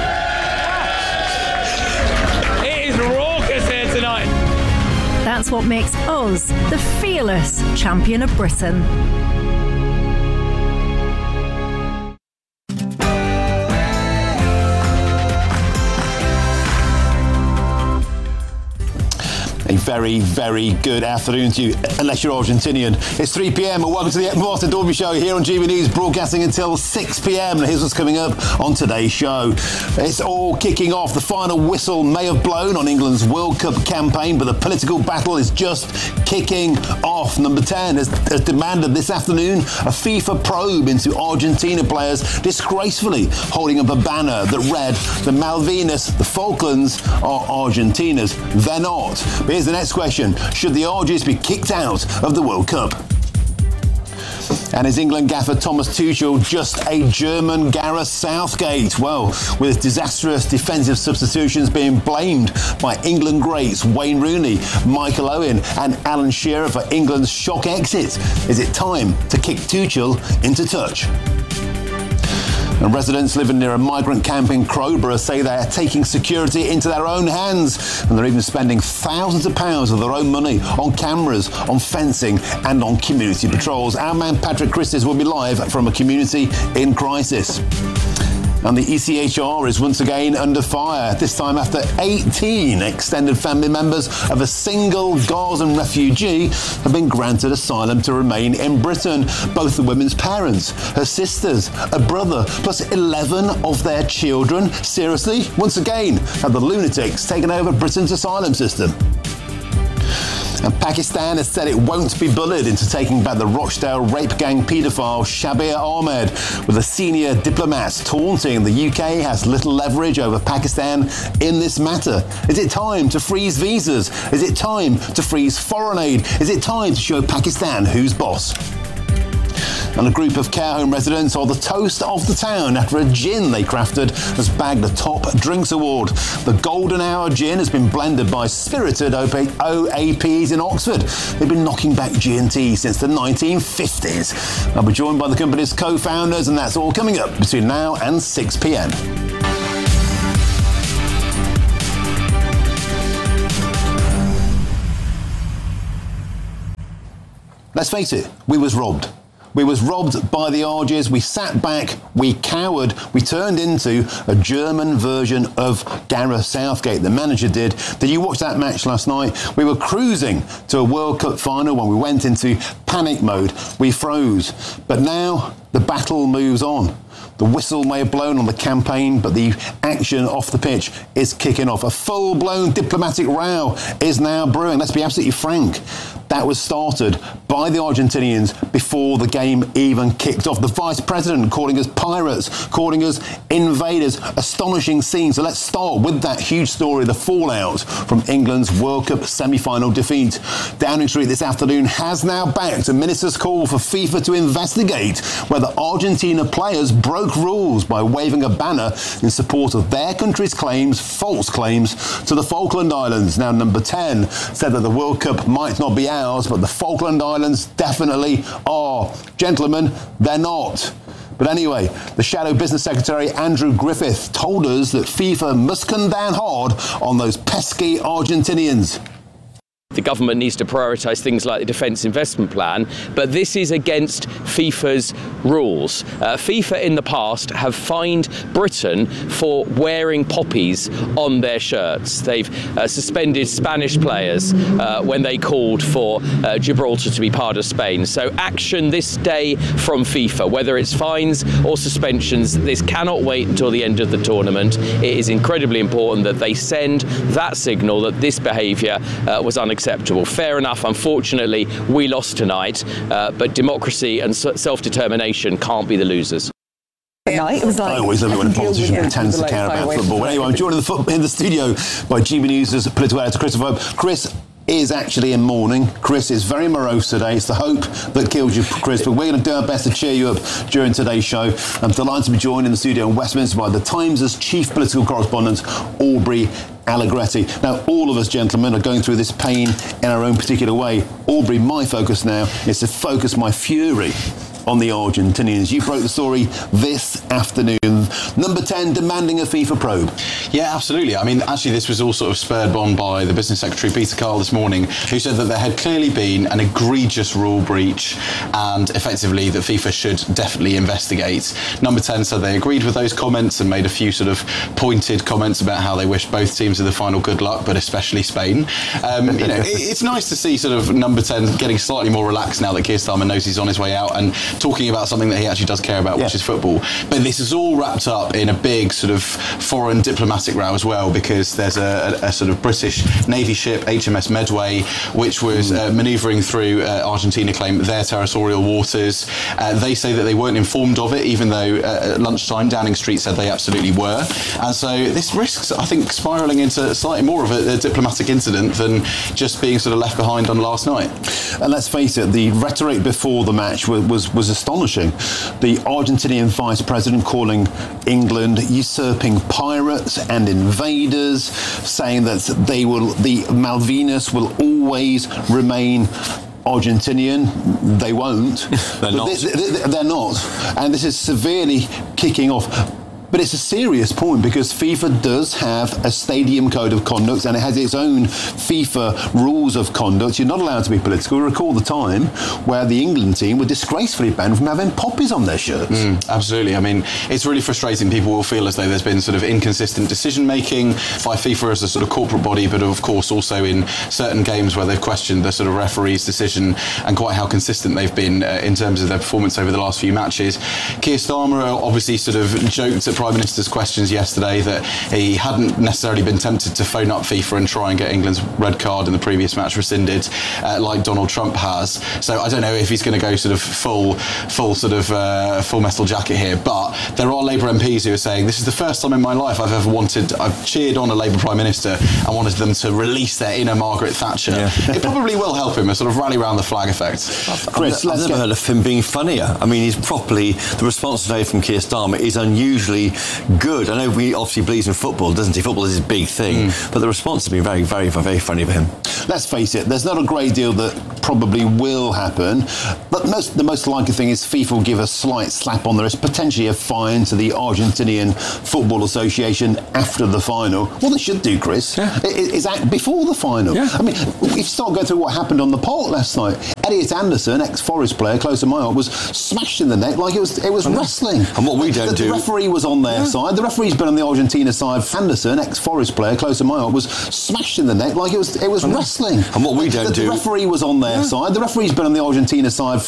It is raucous here tonight.
That's what makes us the fearless champion of Britain.
A very, very good afternoon to you, unless you're Argentinian. It's 3 p.m. and welcome to the Martin Dorby Show here on GB News, broadcasting until 6 p.m. And here's what's coming up on today's show. It's all kicking off. The final whistle may have blown on England's World Cup campaign, but the political battle is just kicking off. Number 10 has demanded this afternoon a FIFA probe into Argentina players disgracefully holding up a banner that read, "The Malvinas, the Falklands are Argentina's." They're not. But here's the next question. Should the Argies be kicked out of the World Cup? And is England gaffer Thomas Tuchel just a German Gareth Southgate? Well, with disastrous defensive substitutions being blamed by England greats Wayne Rooney, Michael Owen and Alan Shearer for England's shock exit, is it time to kick Tuchel into touch? And residents living near a migrant camp in Crowborough say they are taking security into their own hands, and they're even spending thousands of pounds of their own money on cameras, on fencing and on community patrols. Our man Patrick Christys will be live from a community in crisis. And the ECHR is once again under fire, this time after 18 extended family members of a single Gazan refugee have been granted asylum to remain in Britain. Both the women's parents, her sisters, a brother, plus 11 of their children. Seriously? Once again, have the lunatics taken over Britain's asylum system? And Pakistan has said it won't be bullied into taking back the Rochdale rape gang paedophile Shabir Ahmed, with a senior diplomat taunting the UK has little leverage over Pakistan in this matter. Is it time to freeze visas? Is it time to freeze foreign aid? Is it time to show Pakistan who's boss? And a group of care home residents are the toast of the town after a gin they crafted has bagged the Top Drinks Award. The Golden Hour gin has been blended by spirited OAPs in Oxford. They've been knocking back G&T since the 1950s. I'll be joined by the company's co-founders, and that's all coming up between now and 6 p.m. Let's face it, we was robbed. We was robbed by the Argies. We sat back, we cowered, we turned into a German version of Gareth Southgate, the manager did. Did you watch that match last night? We were cruising to a World Cup final when we went into panic mode. We froze. But now the battle moves on. The whistle may have blown on the campaign, but the action off the pitch is kicking off. A full-blown diplomatic row is now brewing. Let's be absolutely frank. That was started by the Argentinians before the game even kicked off. The vice president calling us pirates, calling us invaders. Astonishing scene. So let's start with that huge story, the fallout from England's World Cup semi-final defeat. Downing Street this afternoon has now backed a minister's call for FIFA to investigate whether Argentina players broke rules by waving a banner in support of their country's claims, false claims, to the Falkland Islands. Now, Number 10 said that the World Cup might not be ours, but the Falkland Islands definitely are. Gentlemen, they're not. But anyway, the Shadow Business Secretary Andrew Griffith told us that FIFA must come down hard on those pesky Argentinians.
The government needs to prioritise things like the Defence Investment Plan, but this is against FIFA's rules. FIFA in the past have fined Britain for wearing poppies on their shirts. They've suspended Spanish players when they called for Gibraltar to be part of Spain. So action this day from FIFA, whether it's fines or suspensions. This cannot wait until the end of the tournament. It is incredibly important that they send that signal that this behaviour was unacceptable. Fair enough, unfortunately, we lost tonight, but democracy and self-determination can't be the losers.
It was like,
I always love it when a politician pretends to care about football. Anyway, I'm joined in the studio by GB News' political editor, Chris Hope. Chris is actually in mourning. Chris is very morose today. It's the hope that kills you, Chris, but we're going to do our best to cheer you up during today's show. I'm delighted to be joined in the studio in Westminster by the Times' chief political correspondent, Aubrey Allegretti. Now, all of us, gentlemen, are going through this pain in our own particular way. Aubrey, my focus now is to focus my fury on the Argentinians. You broke the story this afternoon. Number 10 demanding a FIFA probe.
Yeah, absolutely. I mean, actually, this was all sort of spurred on by the Business Secretary, Peter Carl, this morning, who said that there had clearly been an egregious rule breach and effectively that FIFA should definitely investigate. Number 10 said they agreed with those comments and made a few sort of pointed comments about how they wish both teams of the final good luck, but especially Spain. It's nice to see sort of Number 10 getting slightly more relaxed now that Keir Starmer knows he's on his way out and talking about something that he actually does care about, which is football. But this is all wrapped up in a big sort of foreign diplomatic row as well, because there's a sort of British Navy ship, HMS Medway, which was manoeuvring through Argentina claim their territorial waters. They say that they weren't informed of it, even though at lunchtime Downing Street said they absolutely were. And so this risks, I think, spiralling into slightly more of a diplomatic incident than just being sort of left behind on last night.
And let's face it, the rhetoric before the match was astonishing. The Argentinian vice president calling England usurping pirates and invaders, saying that the Malvinas will always remain Argentinian. They won't.
They're not.
They're not. And this is severely kicking off. But it's a serious point because FIFA does have a stadium code of conduct and it has its own FIFA rules of conduct. You're not allowed to be political. Recall the time where the England team were disgracefully banned from having poppies on their shirts.
Absolutely. I mean, it's really frustrating. People will feel as though there's been sort of inconsistent decision-making by FIFA as a sort of corporate body, but of course also in certain games where they've questioned the sort of referee's decision and quite how consistent they've been in terms of their performance over the last few matches. Keir Starmer obviously sort of joked at Prime Minister's questions yesterday that he hadn't necessarily been tempted to phone up FIFA and try and get England's red card in the previous match rescinded like Donald Trump has. So I don't know if he's going to go sort of full metal jacket here, but there are Labour MPs who are saying this is the first time in my life I've cheered on a Labour Prime Minister and wanted them to release their inner Margaret Thatcher. It probably will help him, a sort of rally around the flag effect.
Chris,
I've never heard of him being funnier. I mean, the response today from Keir Starmer is unusually good. I know he obviously believes in football, doesn't he? Football is his big thing, but the response has been very, very, very funny for him.
Let's face it, there's not a great deal that probably will happen, but the most likely thing is FIFA will give a slight slap on the wrist, potentially a fine to the Argentinian Football Association after the final. What they should do, Chris, is act before the final. I mean, if you start going through what happened on the park last night, Elliot Anderson, ex-Forest player, close to my heart, was smashed in the neck like it was wrestling.
And what we don't do...
The referee was on their side. The referee's been on the Argentina side. Anderson, ex-Forest player, close to my heart, was smashed in the neck like it was wrestling.
And what we don't do...
The referee was on their side. The referee's been on the Argentina side